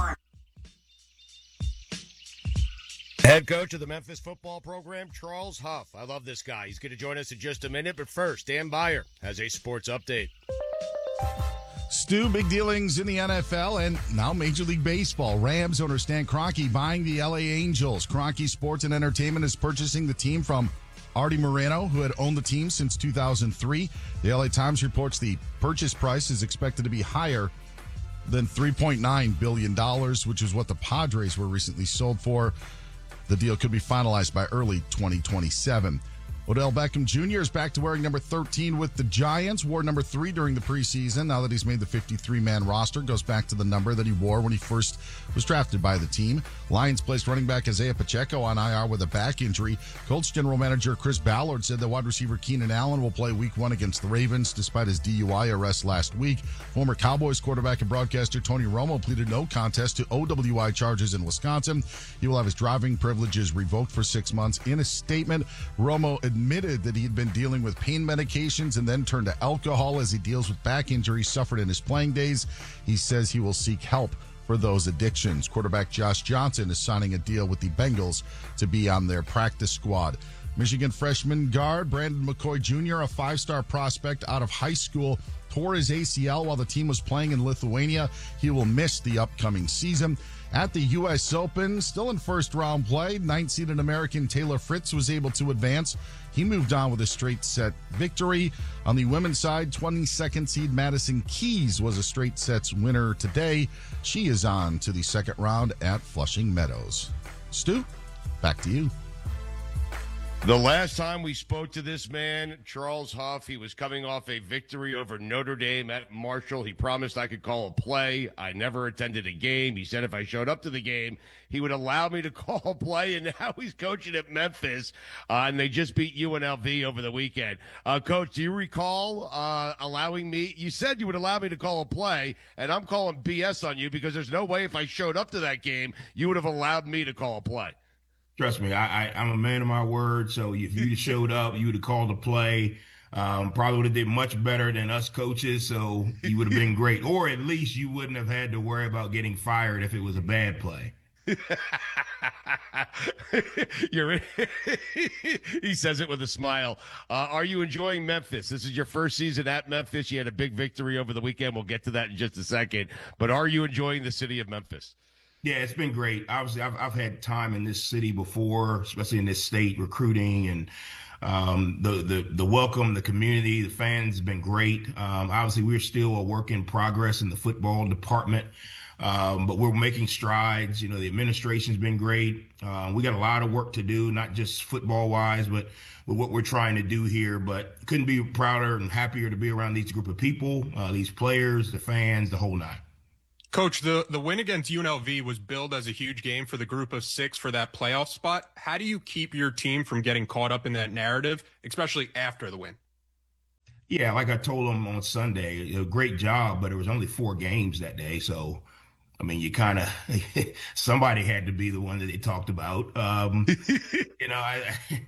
Head coach of the Memphis football program, Charles Huff. I love this guy. He's going to join us in just a minute. But first, Dan Beyer has a sports update. Stu, big dealings in the N F L and now Major League Baseball. Rams owner Stan Kroenke buying the L A Angels. Kroenke Sports and Entertainment is purchasing the team from Artie Moreno, who had owned the team since two thousand three. The L A Times reports the purchase price is expected to be higher than three point nine billion dollars, which is what the Padres were recently sold for. The deal could be finalized by early twenty twenty-seven. Odell Beckham Junior is back to wearing number thirteen with the Giants. Wore number three during the preseason. Now that he's made the fifty-three man roster, goes back to the number that he wore when he first was drafted by the team. Lions placed running back Isaiah Pacheco on I R with a back injury. Colts general manager Chris Ballard said that wide receiver Keenan Allen will play week one against the Ravens despite his D U I arrest last week. Former Cowboys quarterback and broadcaster Tony Romo pleaded no contest to O W I charges in Wisconsin. He will have his driving privileges revoked for six months. In a statement, Romo admitted that he had been dealing with pain medications and then turned to alcohol as he deals with back injuries suffered in his playing days. He says he will seek help for those addictions. Quarterback Josh Johnson is signing a deal with the Bengals to be on their practice squad. Michigan freshman guard Brandon McCoy Junior, a five-star prospect out of high school, tore his A C L while the team was playing in Lithuania. He will miss the upcoming season. At the U S Open, still in first-round play, ninth-seeded American Taylor Fritz was able to advance. He moved on with a straight-set victory. On the women's side, twenty-second seed Madison Keys was a straight-sets winner today. She is on to the second round at Flushing Meadows. Stu, back to you. The last time we spoke to this man, Charles Huff, he was coming off a victory over Notre Dame at Marshall. He promised I could call a play. I never attended a game. He said if I showed up to the game, he would allow me to call a play, and now he's coaching at Memphis, uh, and they just beat U N L V over the weekend. Uh, Coach, do you recall uh, allowing me? You said you would allow me to call a play, and I'm calling B S on you because there's no way if I showed up to that game, you would have allowed me to call a play. Trust me, I, I, I'm a man of my word. So if you showed up, you would have called a play. Um, probably would have did much better than us coaches. So you would have been great. Or at least you wouldn't have had to worry about getting fired if it was a bad play. You're he says it with a smile. Uh, are you enjoying Memphis? This is your first season at Memphis. You had a big victory over the weekend. We'll get to that in just a second. But are you enjoying the city of Memphis? Yeah, it's been great. Obviously, I've I've had time in this city before, especially in this state, recruiting and um, the the the welcome, the community, the fans have been great. Um, obviously, we're still a work in progress in the football department, um, but we're making strides. You know, the administration's been great. Uh, we got a lot of work to do, not just football wise, but with what we're trying to do here. But couldn't be prouder and happier to be around these group of people, uh, these players, the fans, the whole nine. Coach, the, the win against U N L V was billed as a huge game for the group of six for that playoff spot. How do you keep your team from getting caught up in that narrative, especially after the win? Yeah, like I told them on Sunday, a great job, but it was only four games that day. So, I mean, you kind of, somebody had to be the one that they talked about. Um, you know, I,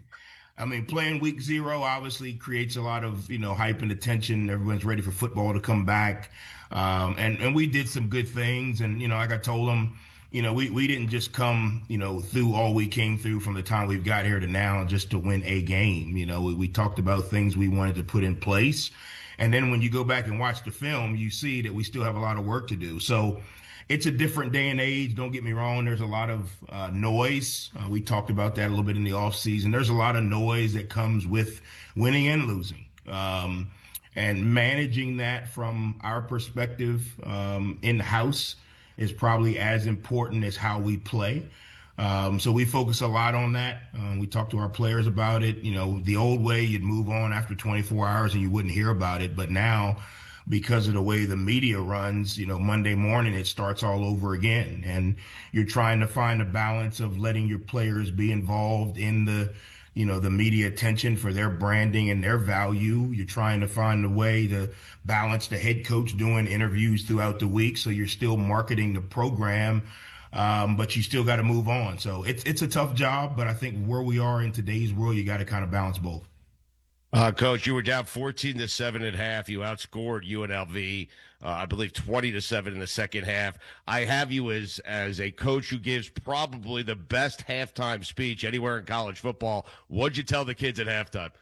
I mean, playing week zero obviously creates a lot of, you know, hype and attention. Everyone's ready for football to come back. Um, and, and we did some good things. And, you know, like I told them, you know, we, we didn't just come, you know, through all we came through from the time we've got here to now just to win a game. You know, we, we talked about things we wanted to put in place. And then when you go back and watch the film, you see that we still have a lot of work to do. So it's a different day and age. Don't get me wrong. There's a lot of uh, noise. Uh, we talked about that a little bit in the off season. There's a lot of noise that comes with winning and losing. Um, And managing that from our perspective um, in-house is probably as important as how we play. Um, so we focus a lot on that. Um, we talk to our players about it. You know, the old way, you'd move on after twenty-four hours and you wouldn't hear about it. But now, because of the way the media runs, you know, Monday morning, it starts all over again. And you're trying to find a balance of letting your players be involved in the you know, the media attention for their branding and their value. You're trying to find a way to balance the head coach doing interviews throughout the week. So you're still marketing the program, Um, but you still got to move on. So it's it's a tough job, but I think where we are in today's world, you got to kind of balance both. Uh, Coach, you were down fourteen to seven at half. You outscored U N L V, uh, I believe, twenty to seven in the second half. I have you as as a coach who gives probably the best halftime speech anywhere in college football. What'd you tell the kids at halftime?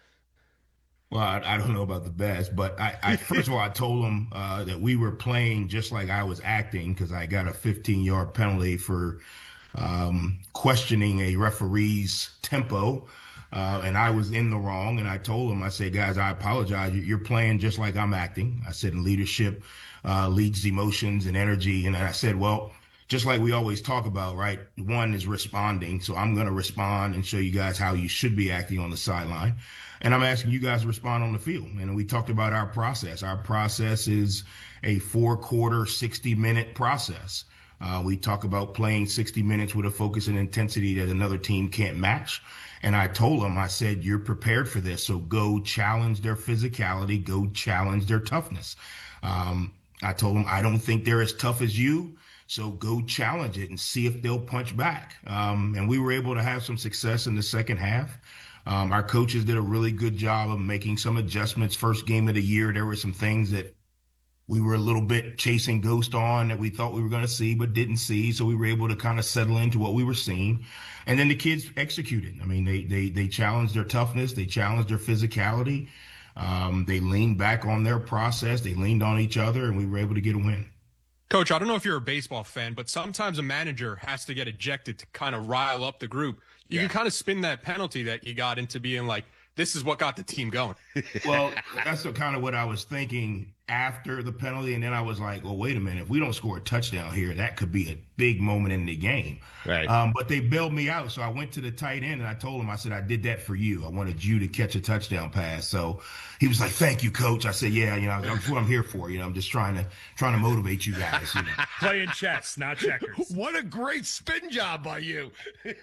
Well, I, I don't know about the best, but I, I first of all, I told them uh, that we were playing just like I was acting because I got a fifteen-yard penalty for um, questioning a referee's tempo, uh, and I was in the wrong. And I told them, I said, guys, I apologize. You're playing just like I'm acting. I said, leadership uh, leads emotions and energy. And I said, well, just like we always talk about, right? One is responding. So I'm going to respond and show you guys how you should be acting on the sideline. And I'm asking you guys to respond on the field. And we talked about our process. Our process is a four-quarter, sixty-minute process. Uh, we talk about playing sixty minutes with a focus and intensity that another team can't match. And I told them, I said, you're prepared for this. So go challenge their physicality. Go challenge their toughness. Um, I told them, I don't think they're as tough as you. So go challenge it and see if they'll punch back. Um, and we were able to have some success in the second half. Um, our coaches did a really good job of making some adjustments. First game of the year, there were some things that we were a little bit chasing ghost on that we thought we were going to see but didn't see. So we were able to kind of settle into what we were seeing. And then the kids executed. I mean, they they they challenged their toughness. They challenged their physicality. Um, they leaned back on their process. They leaned on each other, and we were able to get a win. Coach, I don't know if you're a baseball fan, but sometimes a manager has to get ejected to kind of rile up the group. You yeah. can kind of spin that penalty that you got into being like, this is what got the team going. Well, that's the, kind of what I was thinking after the penalty. And then I was like, well, wait a minute. If we don't score a touchdown here, that could be a big moment in the game. Right. Um, but they bailed me out. So I went to the tight end and I told him, I said, I did that for you. I wanted you to catch a touchdown pass. So he was like, thank you, coach. I said, yeah, you know, that's what I'm here for. You know, I'm just trying to trying to motivate you guys. You know. Playing chess, not checkers. What a great spin job by you.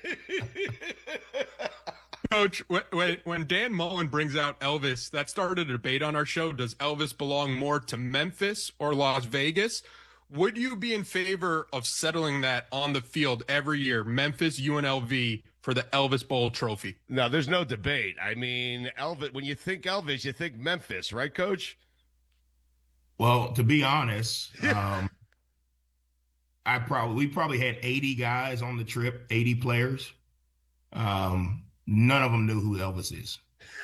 Coach, when when Dan Mullen brings out Elvis, that started a debate on our show. Does Elvis belong more to Memphis or Las Vegas? Would you be in favor of settling that on the field every year, Memphis, U N L V, for the Elvis Bowl trophy? No, there's no debate. I mean, Elvis. When you think Elvis, you think Memphis, right, Coach? Well, to be honest, um, I probably we probably had eighty guys on the trip, eighty players. Um, None of them knew who Elvis is.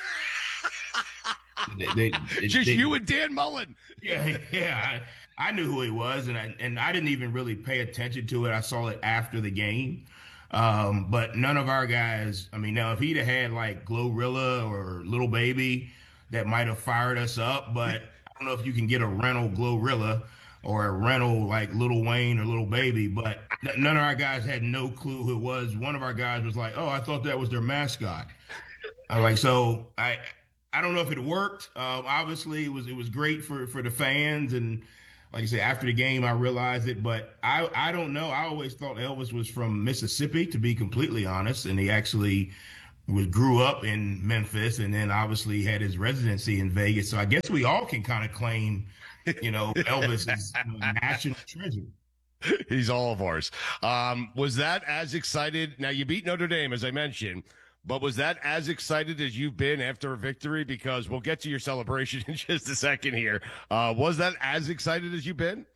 they, they, they, Just they, you and Dan Mullen. Yeah, yeah. I, I knew who he was, and I and I didn't even really pay attention to it. I saw it after the game. Um, but none of our guys, I mean, now if he'd have had like Glorilla or Little Baby, that might have fired us up. But I don't know if you can get a rental Glorilla or a rental like Little Wayne or Little Baby, but none of our guys had no clue who it was. One of our guys was like, oh, I thought that was their mascot. I'm like, so I I don't know if it worked. Uh, obviously, it was it was great for, for the fans. And like I said, after the game, I realized it. But I, I don't know. I always thought Elvis was from Mississippi, to be completely honest. And he actually was grew up in Memphis and then obviously had his residency in Vegas. So I guess we all can kind of claim – you know, Elvis is a national treasure. He's all of ours. Um, was that as excited? Now, you beat Notre Dame, as I mentioned, but was that as excited as you've been after a victory? Because we'll get to your celebration in just a second here. Uh, was that as excited as you've been?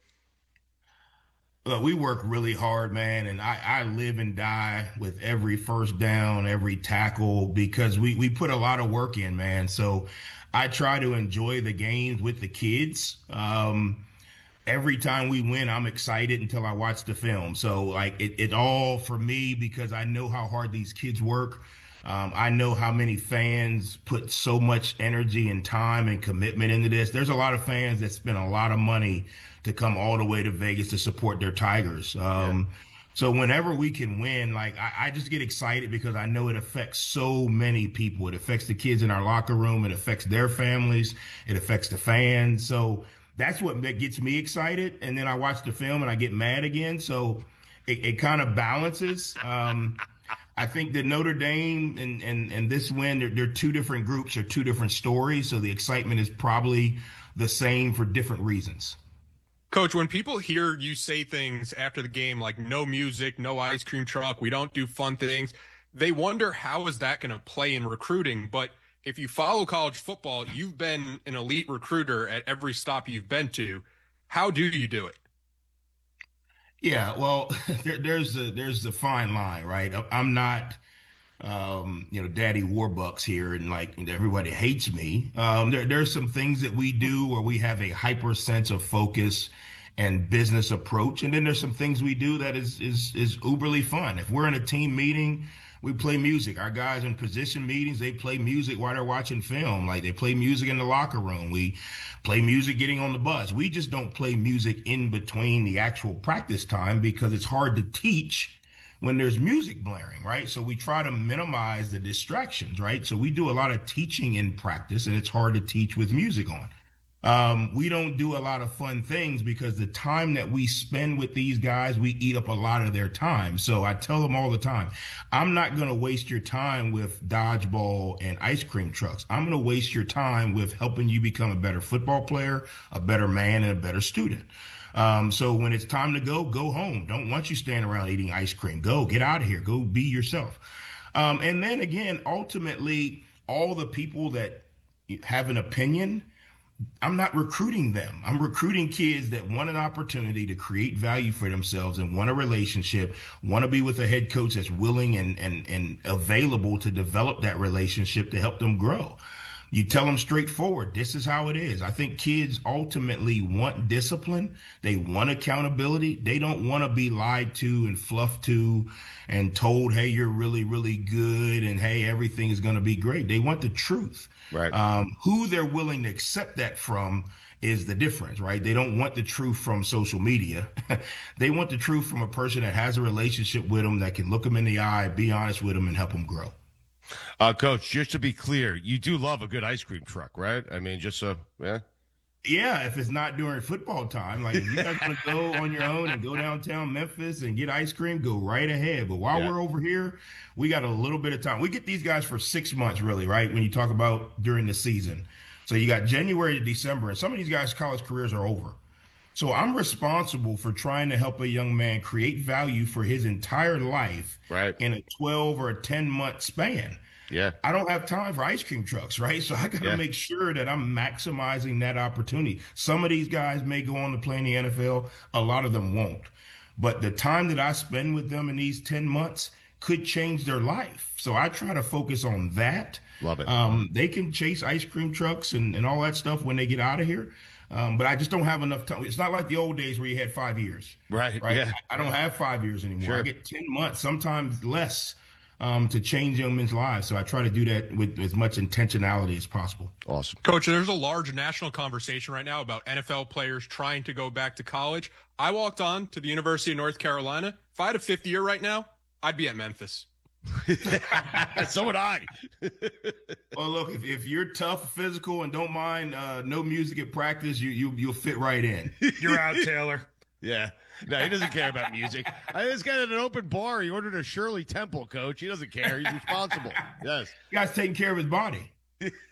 Look, we work really hard, man, and I, I live and die with every first down, every tackle, because we, we put a lot of work in, man. So I try to enjoy the games with the kids. Um, every time we win, I'm excited until I watch the film. So, like, it, it all for me because I know how hard these kids work. Um, I know how many fans put so much energy and time and commitment into this. There's a lot of fans that spend a lot of money to come all the way to Vegas to support their Tigers. Um, yeah. So whenever we can win, like I, I just get excited because I know it affects so many people. It affects the kids in our locker room. It affects their families. It affects the fans. So that's what gets me excited. And then I watch the film and I get mad again. So it, it kind of balances. Um, I think that Notre Dame and, and, and this win, they're, they're two different groups or two different stories. So the excitement is probably the same for different reasons. Coach, when people hear you say things after the game like no music, no ice cream truck, we don't do fun things, they wonder how is that going to play in recruiting. But if you follow college football, you've been an elite recruiter at every stop you've been to. How do you do it? Yeah, well, there, there's the there's the fine line, right? I'm not, um, you know, Daddy Warbucks here, and like everybody hates me. Um, there there's some things that we do where we have a hyper sense of focus and business approach, and then there's some things we do that is is is uberly fun. If we're in a team meeting, we play music. Our guys in position meetings, they play music while they're watching film. Like they play music in the locker room. We play music getting on the bus. We just don't play music in between the actual practice time because it's hard to teach when there's music blaring, right? So we try to minimize the distractions, right? So we do a lot of teaching in practice, and it's hard to teach with music on. Um, we don't do a lot of fun things because the time that we spend with these guys, we eat up a lot of their time. So I tell them all the time, I'm not going to waste your time with dodgeball and ice cream trucks. I'm going to waste your time with helping you become a better football player, a better man, and a better student. Um, so when it's time to go, go home. Don't want you standing around eating ice cream. Go, get out of here. Go be yourself. Um, and then again, ultimately, all the people that have an opinion, I'm not recruiting them. I'm recruiting kids that want an opportunity to create value for themselves and want a relationship, want to be with a head coach that's willing and, and, and available to develop that relationship to help them grow. You tell them straightforward, this is how it is. I think kids ultimately want discipline. They want accountability. They don't want to be lied to and fluffed to and told, hey, you're really, really good and hey, everything is going to be great. They want the truth. Right. Um, who they're willing to accept that from is the difference, right? They don't want the truth from social media. They want the truth from a person that has a relationship with them, that can look them in the eye, be honest with them, and help them grow. Uh, Coach, just to be clear, you do love a good ice cream truck, right? I mean, just so, yeah. Yeah, if it's not during football time. Like, if you guys want to go on your own and go downtown Memphis and get ice cream, go right ahead. But while Yeah. we're over here, we got a little bit of time. We get these guys for six months, really, right? When you talk about during the season. So you got January to December, and some of these guys' college careers are over. So I'm responsible for trying to help a young man create value for his entire life right. in a twelve or a ten month span. Yeah. I don't have time for ice cream trucks, right? So I got to Yeah. make sure that I'm maximizing that opportunity. Some of these guys may go on to play in the N F L. A lot of them won't. But the time that I spend with them in these ten months could change their life. So I try to focus on that. Love it. Um, they can chase ice cream trucks and, and all that stuff when they get out of here. Um, but I just don't have enough time. It's not like the old days where you had five years. Right. Right. Yeah. I don't have five years anymore. Sure. I get ten months, sometimes less. Um, to change young men's lives. So I try to do that with as much intentionality as possible. Awesome. Coach, there's a large national conversation right now about N F L players trying to go back to college. I walked on to the University of North Carolina. If I had a fifth year right now, I'd be at Memphis. So would I. Well, look, if, if you're tough, physical, and don't mind uh, no music at practice, you, you, you'll fit right in. You're out, Taylor. Yeah. No, he doesn't care about music. I, this guy at an open bar, he ordered a Shirley Temple, Coach. He doesn't care. He's responsible. Yes. The guy's taking care of his body.